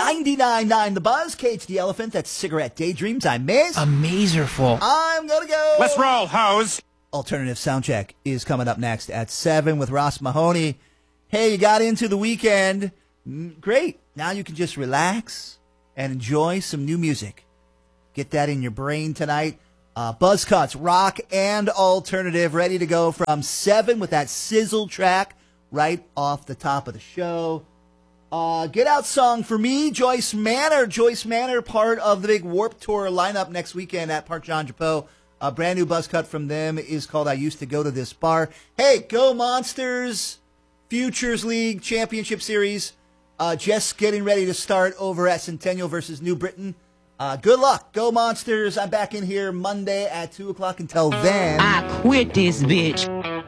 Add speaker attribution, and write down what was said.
Speaker 1: 99.9 The Buzz, Cage the Elephant, that's Cigarette Daydreams. I'm Miz.
Speaker 2: Amazerful.
Speaker 1: I'm gonna go.
Speaker 3: Let's roll, hoes.
Speaker 1: Alternative Soundcheck is coming up next at 7 with Ross Mahoney. Hey, you got into the weekend. Great. Now you can just relax and enjoy some new music. Get that in your brain tonight. Buzz Cuts, rock and alternative, ready to go from 7 with that sizzle track right off the top of the show. Get out song for me, Joyce Manor. Joyce Manor, part of the big Warped Tour lineup next weekend at Park John Japot. A brand new buzz cut from them is called I Used to Go to This Bar. Hey, go Monsters! Futures League Championship Series. Just getting ready to start over at Centennial versus New Britain. Good luck. Go Monsters. I'm back in here Monday at 2 o'clock. Until then,
Speaker 4: I quit this bitch.